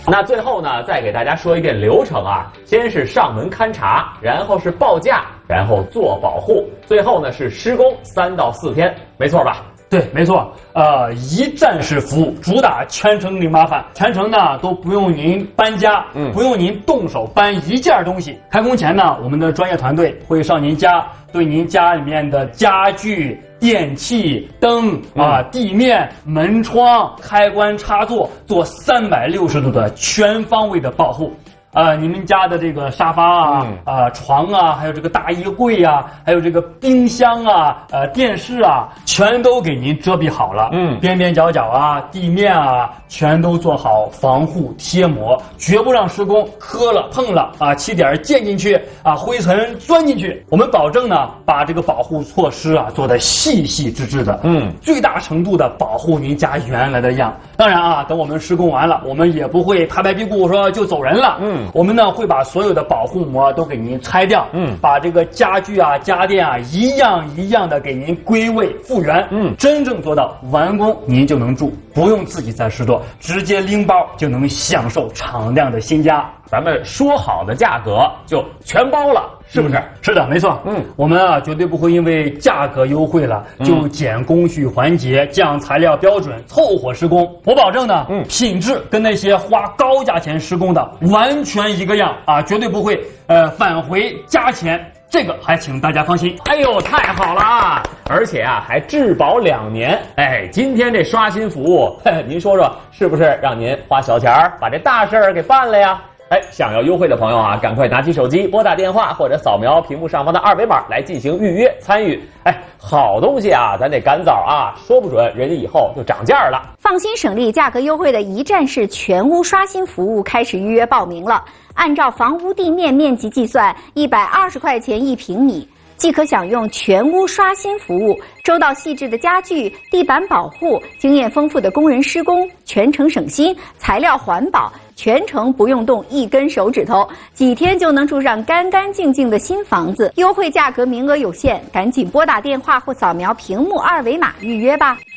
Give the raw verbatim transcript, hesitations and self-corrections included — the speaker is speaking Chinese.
那最后呢，再给大家说一遍流程啊，先是上门勘察，然后是报价，然后做保护，最后呢是施工三到四天，没错吧？ 对，没错，呃，一站式服务，主打全程零麻烦，全程呢都不用您搬家，嗯，不用您动手搬一件东西。开工前呢，我们的专业团队会上您家，对您家里面的家具、电器、灯啊、地面、门窗、开关插座做三百六十度的全方位的保护。啊、呃，你们家的这个沙发啊、啊、嗯呃、床啊，还有这个大衣柜啊，还有这个冰箱啊、呃电视啊，全都给您遮蔽好了。嗯，边边角角啊、地面啊，全都做好防护贴膜，绝不让施工磕了碰了啊，气点溅进去啊，灰尘钻进去。我们保证呢，把这个保护措施啊做得细细致致的，嗯，最大程度的保护您家原来的样。当然啊，等我们施工完了，我们也不会拍拍屁股说就走人了。嗯。我们呢会把所有的保护膜都给您拆掉，嗯，把这个家具啊、家电啊一样一样的给您归位复原，嗯，真正做到完工您就能住，不用自己再拾掇，直接拎包就能享受敞亮的新家。 咱们说好的价格就全包了，是不是？ 嗯、是的，没错。嗯，我们啊绝对不会因为价格优惠了就减工序环节、降材料标准，凑合施工。我保证呢，嗯，品质跟那些花高价钱施工的完全一个样啊，绝对不会呃返回加钱。这个还请大家放心。 哎呦，太好了啊！而且啊，还质保两年。哎，今天这刷新服务，嘿您说说是不是让您花小钱儿把这大事儿给办了呀？哎，想要优惠的朋友啊，赶快拿起手机拨打电话或者扫描屏幕上方的二维码来进行预约参与。哎，好东西啊，咱得赶早啊，说不准人家以后就涨价了。 放心省力、价格优惠的一站式全屋刷新服务开始预约报名了。按照房屋地面面积计算，一百二十块钱一平米。即可享用全屋刷新服务，周到细致的家具、地板保护，经验丰富的工人施工，全程省心，材料环保，全程不用动一根手指头，几天就能住上干干净净的新房子。优惠价格名额有限，赶紧拨打电话或扫描屏幕二维码预约吧。